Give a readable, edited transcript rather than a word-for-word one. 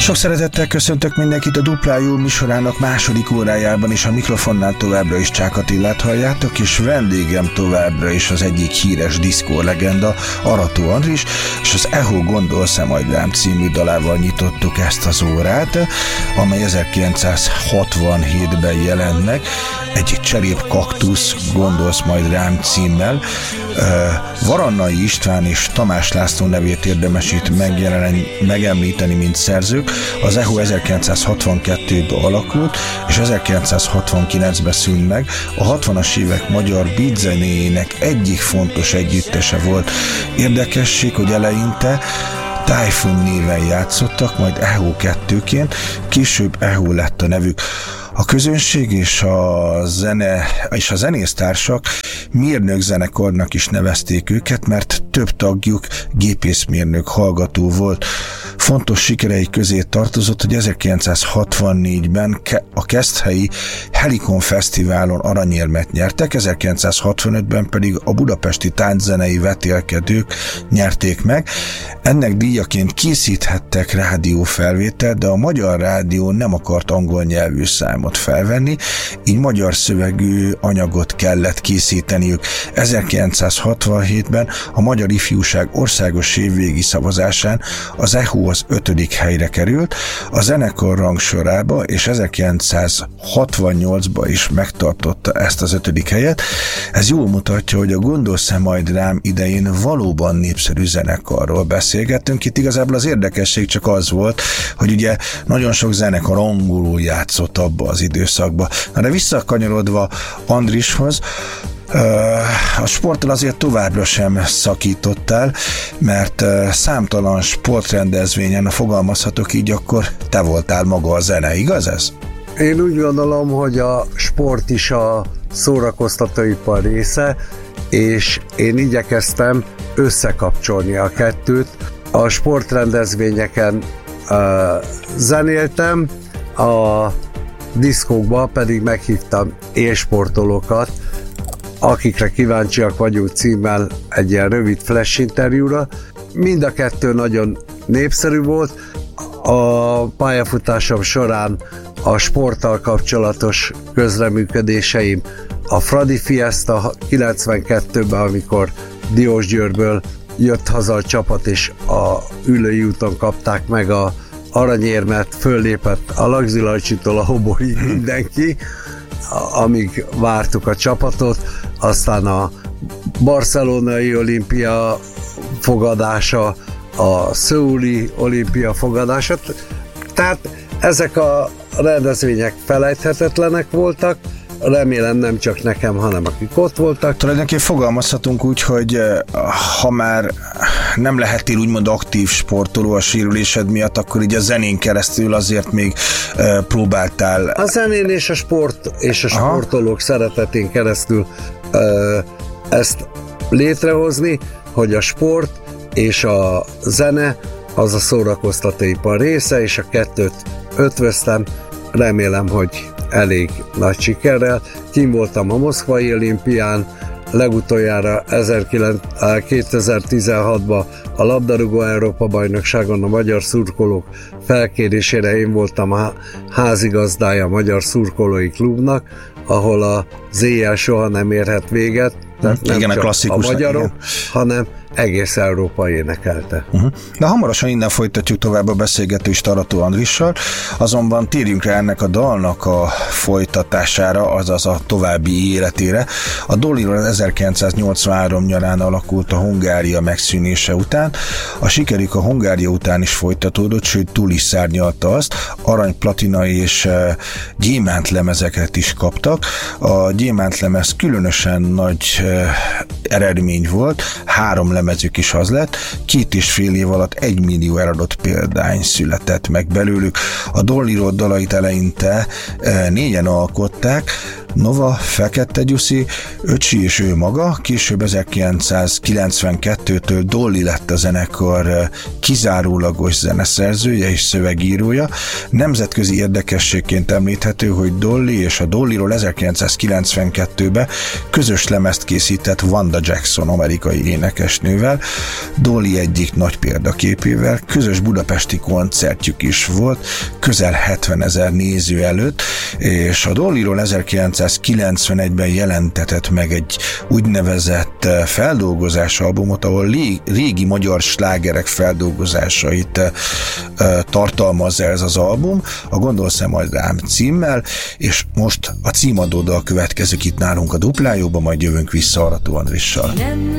Sok szeretettel köszöntök mindenkit a Dupla Jó műsorának második órájában, és a mikrofonnál továbbra is Csák Attilát halljátok, és vendégem továbbra is az egyik híres diszkó legenda, Arató Andris, és az Eho Gondolsz-e majd rám című dalával nyitottuk ezt az órát, amely 1967-ben jelent meg, egy Cserép Kaktusz Gondolsz majd rám címmel. Varannai István és Tamás László nevét érdemes itt megemlíteni, mint szerzők. Az Eho 1962-ben alakult, és 1969-ben szűnt meg. A 60-as évek magyar beat zenéjének egyik fontos együttese volt. Érdekesség, hogy eleinte Typhoon néven játszottak, majd Eho 2-ként, később Eho lett a nevük. A közönség és a zenésztársak mérnök zenekarnak is nevezték őket, mert több tagjuk gépészmérnök hallgató volt. Fontos sikerei közé tartozott, hogy 1964-ben a Keszthelyi Helikon Fesztiválon aranyérmet nyertek, 1965-ben pedig a budapesti tánczenei vetélkedők nyerték meg. Ennek díjaként készíthettek rádiófelvételt, de a Magyar Rádió nem akart angol nyelvű számot felvenni, így magyar szövegű anyagot kellett készíteniük. 1967-ben a Magyar Ifjúság országos évvégi szavazásán az Eho az 5. helyre került a zenekar rangsorába, és 1968-ban is megtartotta ezt az 5. helyet. Ez jól mutatja, hogy a Gondolsz-e majd rám idején valóban népszerű zenekarról beszélgettünk. Itt igazából az érdekesség csak az volt, hogy ugye nagyon sok zenekar angolul játszott abba az időszakba. Na de visszakanyarodva Andrishoz, a sporttal azért továbbra sem szakítottál, mert számtalan sportrendezvényen, fogalmazhatok így, akkor te voltál maga a zene, igaz ez? Én úgy gondolom, hogy a sport is a szórakoztatóipar része, és én igyekeztem összekapcsolni a kettőt. A sportrendezvényeken zenéltem, a diszkókba pedig meghívtam élsportolókat, akikre kíváncsiak vagyunk címmel egy ilyen rövid flash interjúra. Mind a kettő nagyon népszerű volt. A pályafutásom során a sporttal kapcsolatos közreműködéseim a Fradi Fiesta 92-ben, amikor Diósgyőrből jött haza a csapat, és a Üllői úton kapták meg a aranyérmet, föllépett a Lagzilajcsitól a Hoboig mindenki, amíg vártuk a csapatot, aztán a barcelonai olimpia fogadása, a szöuli olimpia fogadása, tehát ezek a rendezvények felejthetetlenek voltak, remélem nem csak nekem, hanem akik ott voltak. Tulajdonképpen fogalmazhatunk úgy, hogy ha már nem lehettél úgymond aktív sportoló a sérülésed miatt, akkor így a zenén keresztül azért még próbáltál. A zenén és a sport és a sportolók szeretetén keresztül ezt létrehozni, hogy a sport és a zene az a szórakoztatóipar része, és a kettőt ötvöztem. Remélem, hogy elég nagy sikerrel. Kim voltam a Moszkvai olimpián, legutoljára 2016-ban a labdarúgó Európa-bajnokságon a magyar szurkolók felkérésére én voltam a házigazdája a Magyar Szurkolói Klubnak, ahol az éjjel soha nem érhet véget, tehát nem igen, csak a magyarok, igen, hanem egész Európa énekelte. De hamarosan innen folytatjuk tovább a beszélgetést Arató Andrissal, azonban térjünk rá ennek a dalnak a folytatására, azaz a további életére. A Doliról 1983 nyarán alakult a Hungária megszűnése után. A sikerük a Hungária után is folytatódott, sőt túl is szárnyalta azt. Arany, platina és gyémánt lemezeket is kaptak. A gyémánt lemez különösen nagy eredmény volt, 3 lemezük is az lett, 2,5 év alatt 1 millió eladott példány született meg belőlük. A Dolly Road dalait eleinte 4-en alkották, Nova, Fekete Gyuszi, öcsi és ő maga, később 1992-től Dolly lett a zenekar kizárólagos zeneszerzője és szövegírója. Nemzetközi érdekességként említhető, hogy Dolly és a Dollyról 1992-ben közös lemezt készített Wanda Jackson amerikai énekesnővel, Dolly egyik nagy példaképével. Közös budapesti koncertjük is volt, közel 70 000 néző előtt, és a Dollyról 1991-ben jelentetett meg egy úgynevezett feldolgozás albumot, ahol régi magyar slágerek feldolgozásait tartalmazza ez az album, a Gondolsz-e majd rám címmel, és most a címadó dal következik itt nálunk a Duplájóban, majd jövünk vissza Arató Andrissal.